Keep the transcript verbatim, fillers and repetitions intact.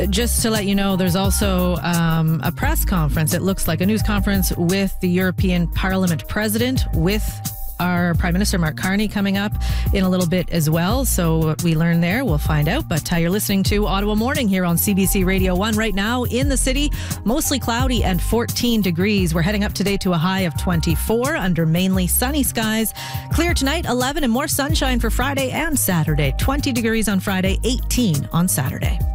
Just to let you know, there's also um, a press conference. It looks like a news conference with the European Parliament President, with our Prime Minister Mark Carney coming up in a little bit as well. So what we learn there, we'll find out. But uh, you're listening to Ottawa Morning here on C B C Radio one right now in the city. Mostly cloudy and fourteen degrees. We're heading up today to a high of twenty-four under mainly sunny skies. Clear tonight, eleven, and more sunshine for Friday and Saturday. twenty degrees on Friday, eighteen on Saturday.